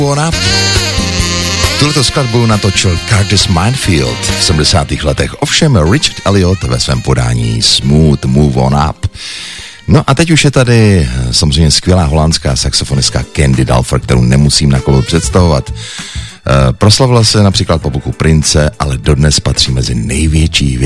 Ona. Tuto skladbu natočil Curtis Mayfield v 70. letech, ovšem Richard Elliot ve svém podání Smooth Move On Up. No a teď už je tady samozřejmě skvělá holandská saxofonistka Candy Dulfer, kterou nemusím na kolo představovat. Proslavila se například po boku Prince, ale dodnes patří mezi největší